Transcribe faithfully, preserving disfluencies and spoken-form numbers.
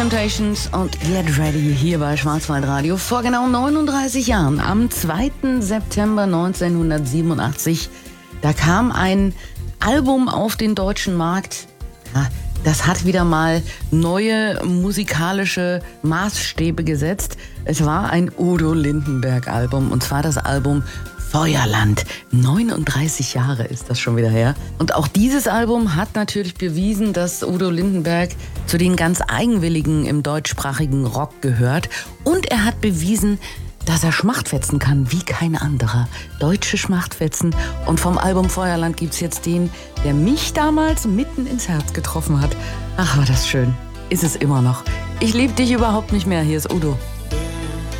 Temptations und Get Ready hier bei Schwarzwaldradio. Vor genau neununddreißig Jahren, am zweiten September neunzehnhundertsiebenundachtzig, da kam ein Album auf den deutschen Markt. Ja, das hat wieder mal neue musikalische Maßstäbe gesetzt. Es war ein Udo Lindenberg-Album, und zwar das Album Feuerland. neununddreißig Jahre ist das schon wieder her. Und auch dieses Album hat natürlich bewiesen, dass Udo Lindenberg zu den ganz Eigenwilligen im deutschsprachigen Rock gehört. Und er hat bewiesen, dass er Schmachtfetzen kann wie kein anderer. Deutsche Schmachtfetzen. Und vom Album Feuerland gibt's jetzt den, der mich damals mitten ins Herz getroffen hat. Ach, war das schön. Ist es immer noch. Ich liebe dich überhaupt nicht mehr. Hier ist Udo.